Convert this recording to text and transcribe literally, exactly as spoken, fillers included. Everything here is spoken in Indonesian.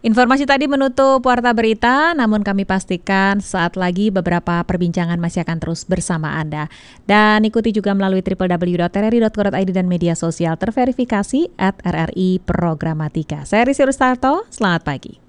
Informasi tadi menutup Warta Berita, namun kami pastikan saat lagi beberapa perbincangan masih akan terus bersama Anda. Dan ikuti juga melalui w w w dot r r i dot co dot i d dan media sosial terverifikasi at R R I Programatika. Saya Risi Rustarto, selamat pagi.